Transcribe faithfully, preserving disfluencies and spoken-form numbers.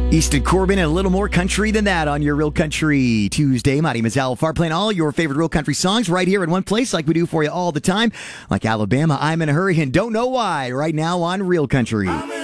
Easton Corbin and a little more country than that on your Real Country Tuesday. My name is Al Farr, playing all your favorite real country songs right here in one place like we do for you all the time. Like Alabama, I'm in a Hurry and Don't Know Why right now on Real Country.